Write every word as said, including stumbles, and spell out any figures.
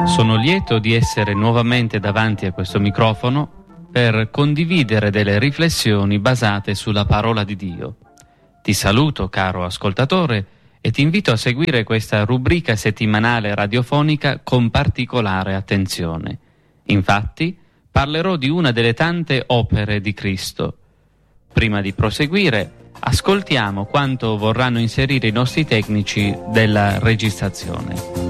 Sono lieto di essere nuovamente davanti a questo microfono per condividere delle riflessioni basate sulla parola di Dio. Ti saluto, caro ascoltatore, e ti invito a seguire questa rubrica settimanale radiofonica con particolare attenzione. Infatti, parlerò di una delle tante opere di Cristo. Prima di proseguire, ascoltiamo quanto vorranno inserire i nostri tecnici della registrazione.